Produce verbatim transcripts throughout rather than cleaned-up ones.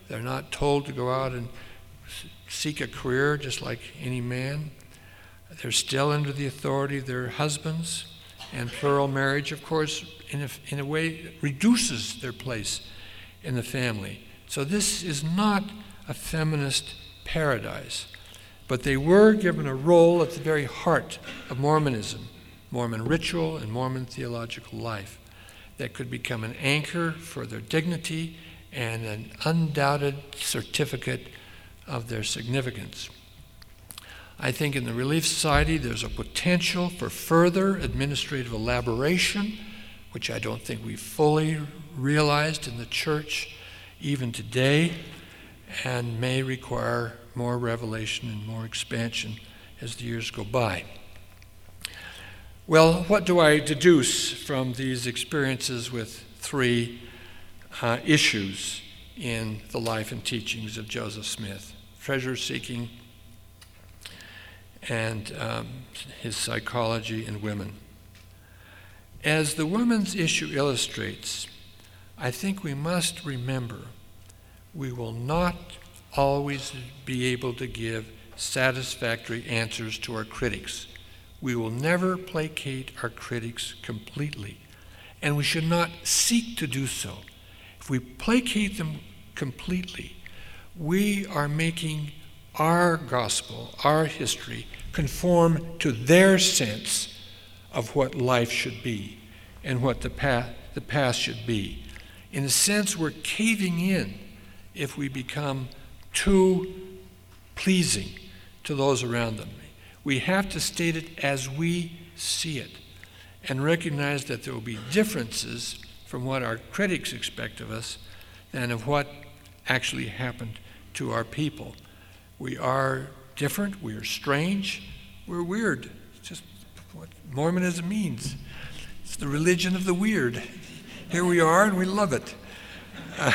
They're not told to go out and seek a career just like any man. They're still under the authority of their husbands, and plural marriage, of course, in a, in a way reduces their place in the family. So this is not a feminist paradise, but they were given a role at the very heart of Mormonism, Mormon ritual and Mormon theological life that could become an anchor for their dignity and an undoubted certificate of their significance. I think in the Relief Society there's a potential for further administrative elaboration, which I don't think we've fully realized in the church even today, and may require more revelation and more expansion as the years go by. Well, what do I deduce from these experiences with three uh, issues in the life and teachings of Joseph Smith? Treasure-seeking, and um, his psychology in women. As the women's issue illustrates, I think we must remember we will not always be able to give satisfactory answers to our critics. We will never placate our critics completely, and we should not seek to do so. If we placate them completely, we are making our gospel, our history, conform to their sense of what life should be and what the past, the past should be. In a sense, we're caving in if we become too pleasing to those around them. We have to state it as we see it and recognize that there will be differences from what our critics expect of us than of what actually happened to our people. We are different, we are strange, we're weird. It's just what Mormonism means. It's the religion of the weird. Here we are and we love it. Uh,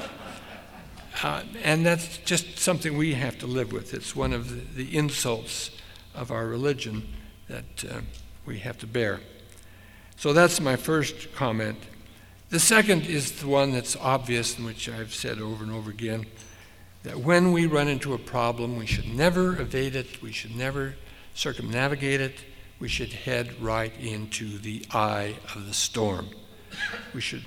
uh, and that's just something we have to live with. It's one of the, the insults of our religion that uh, we have to bear. So that's my first comment. The second is the one that's obvious, and which I've said over and over again, that when we run into a problem, we should never evade it, we should never circumnavigate it, we should head right into the eye of the storm. We should,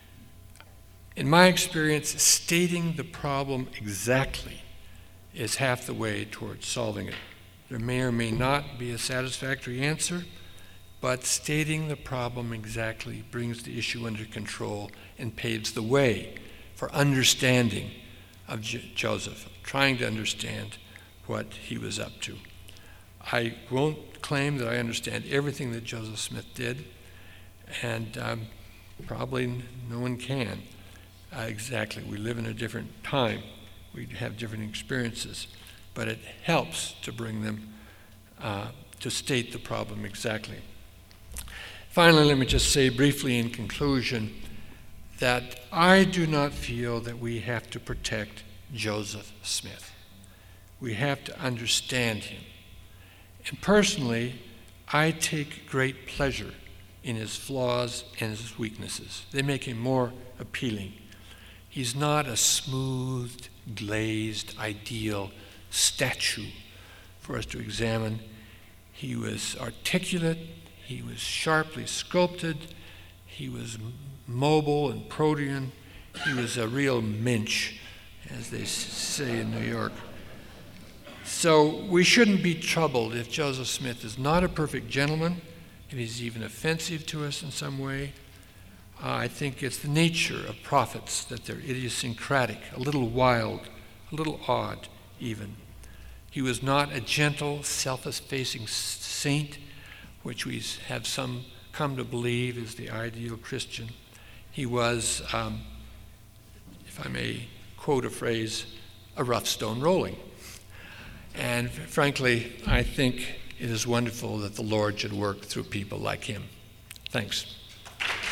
in my experience, stating the problem exactly is half the way towards solving it. There may or may not be a satisfactory answer, but stating the problem exactly brings the issue under control and paves the way for understanding of J- Joseph, trying to understand what he was up to. I won't claim that I understand everything that Joseph Smith did, and um, probably no one can. Uh, exactly, we live in a different time. We have different experiences, but it helps to bring them, uh, to state the problem exactly. Finally, let me just say briefly in conclusion that I do not feel that we have to protect Joseph Smith. We have to understand him. And personally, I take great pleasure in his flaws and his weaknesses. They make him more appealing. He's not a smoothed, glazed, ideal statue for us to examine. He was articulate, he was sharply sculpted, he was mobile and protean, he was a real mensch, as they say in New York. So we shouldn't be troubled if Joseph Smith is not a perfect gentleman, if he's even offensive to us in some way. Uh, I think it's the nature of prophets that they're idiosyncratic, a little wild, a little odd even. He was not a gentle, self-effacing saint, which we have some come to believe is the ideal Christian. He was, um, if I may quote a phrase, a rough stone rolling. And frankly, I think it is wonderful that the Lord should work through people like him. Thanks.